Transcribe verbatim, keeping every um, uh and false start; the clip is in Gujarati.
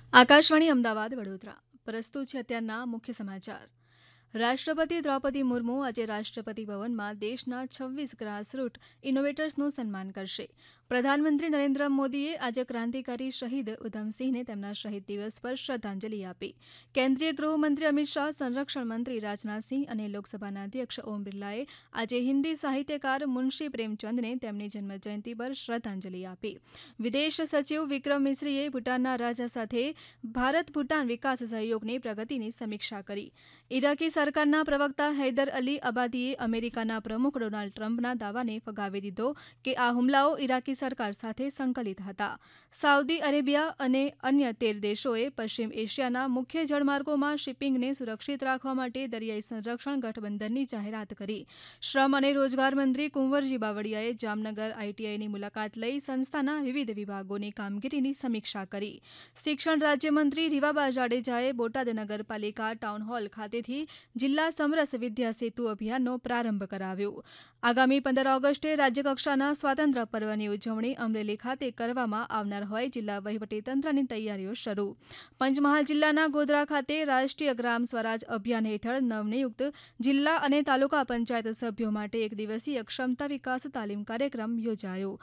આકાશવાણી અમદાવાદ વડોદરા પ્રસ્તુત છે અત્યારના મુખ્ય સમાચાર. રાષ્ટ્રપતિ દ્રૌપદી મુર્મુ આજે રાષ્ટ્રપતિ ભવનમાં દેશના છવ્વીસ ગ્રાસરૂટ ઇનોવેટર્સનું સન્માન કરશે. પ્રધાનમંત્રી નરેન્દ્ર મોદીએ આજે ક્રાંતિકારી શહીદ ઉધમસિંહને તેમના શહીદ દિવસ પર શ્રદ્ધાંજલિ આપી. કેન્દ્રીય ગૃહમંત્રી અમિત શાહ, સંરક્ષણ મંત્રી રાજનાથસિંહ અને લોકસભાના અધ્યક્ષ ઓમ બિરલાએ આજે હિન્દી સાહિત્યકાર મુનશી પ્રેમચંદને તેમની જન્મજયંતિ પર શ્રદ્ધાંજલિ આપી. વિદેશ સચિવ વિક્રમ મિશ્રીએ ભૂટાનના રાજા સાથે ભારત ભૂટાન વિકાસ સહયોગની પ્રગતિની સમીક્ષા કરી. ઇરાકી સરકારના પ્રવક્તા હૈદર અલી અબાદીએ અમેરિકાના પ્રમુખ ડોનાલ્ડ ટ્રમ્પના દાવાને ફગાવી દીધો કે આ હુમલાઓ ઇરાકી સરકાર સાથે સંકલિત હતા. સાઉદી અરેબિયા અને અન્ય તેર દેશોએ પશ્ચિમ એશિયાના મુખ્ય જળમાર્ગોમાં શિપિંગને સુરક્ષિત રાખવા માટે દરિયાઈ સંરક્ષણ ગઠબંધનની જાહેરાત કરી. શ્રમ અને રોજગાર મંત્રી કુંવરજી બાવળિયાએ જામનગર આઈટીઆઈની મુલાકાત લઈ સંસ્થાના વિવિધ વિભાગોની કામગીરીની સમીક્ષા કરી. શિક્ષણ રાજ્યમંત્રી રીવાબા જાડેજાએ બોટાદ નગરપાલિકા ટાઉન હોલ ખાતેથી જિલ્લા સમરસ વિદ્યા સેતુ અભિયાનનો પ્રારંભ કરાવ્યો. આગામી પંદર ઓગસ્ટે રાજ્યકક્ષાના સ્વાતંત્ર્ય પર્વની ઉજવણી અમરેલી ખાતે કરવામાં આવનાર હોય જિલ્લા વહીવટીતંત્રની તૈયારીઓ શરૂ. પંચમહાલ જિલ્લાના ગોધરા ખાતે રાષ્ટ્રીય ગ્રામ સ્વરાજ અભિયાન હેઠળ નવનિયુક્ત જિલ્લા અને તાલુકા પંચાયત સભ્યો માટે એક દિવસીય ક્ષમતા વિકાસ તાલીમ કાર્યક્રમ યોજાયો.